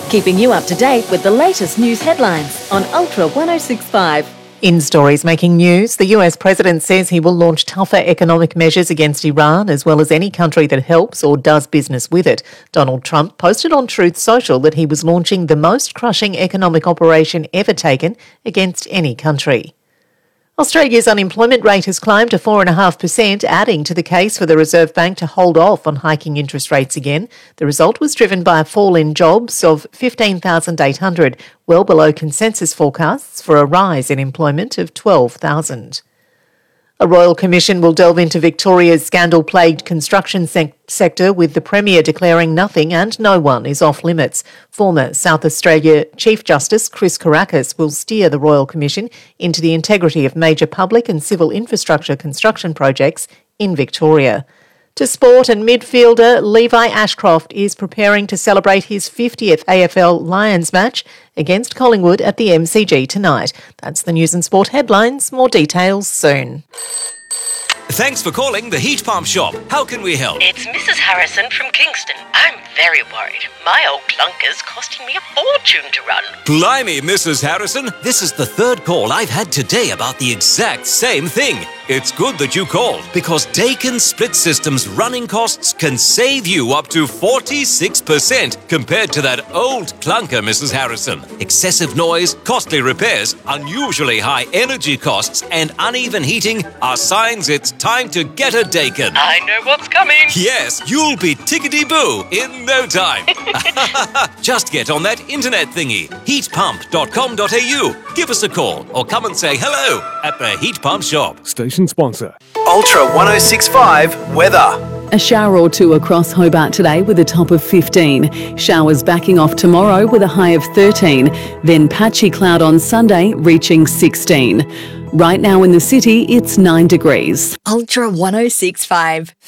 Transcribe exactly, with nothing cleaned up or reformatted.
keeping you up to date with the latest news headlines on Ultra one oh six point five. In stories making news, the U S president says he will launch tougher economic measures against Iran, as well as any country that helps or does business with it. Donald Trump posted on Truth Social that he was launching the most crushing economic operation ever taken against any country. Australia's unemployment rate has climbed to four point five percent, adding to the case for the Reserve Bank to hold off on hiking interest rates again. The result was driven by a fall in jobs of fifteen thousand eight hundred, well below consensus forecasts for a rise in employment of twelve thousand. A royal commission will delve into Victoria's scandal-plagued construction se- sector, with the Premier declaring nothing and no one is off limits. Former South Australia Chief Justice Chris Kourakis will steer the Royal Commission into the integrity of major public and civil infrastructure construction projects in Victoria. To sport, and midfielder Levi Ashcroft is preparing to celebrate his fiftieth A F L Lions match against Collingwood at the M C G tonight. That's the news and sport headlines. More details soon. Thanks for calling the Heat Pump Shop. How can we help? It's Missus Harrison from Kingston. I'm very worried. My old clunker's costing me a fortune to run. Blimey, Missus Harrison. This is the third call I've had today about the exact same thing. It's good that you called, because Daikin Split System's running costs can save you up to forty-six percent compared to that old clunker, Missus Harrison. Excessive noise, costly repairs, unusually high energy costs, and uneven heating are signs it's time to get a Daikin. I know what's coming. Yes, you'll be tickety-boo in no time. Just get on that internet thingy, heat pump dot com dot a u. Give us a call or come and say hello at the Heat Pump Shop. Station sponsor. Ultra one oh six point five weather. A shower or two across Hobart today with a top of fifteen. Showers backing off tomorrow with a high of thirteen. Then patchy cloud on Sunday reaching sixteen. Right now in the city, it's nine degrees. Ultra one oh six point five.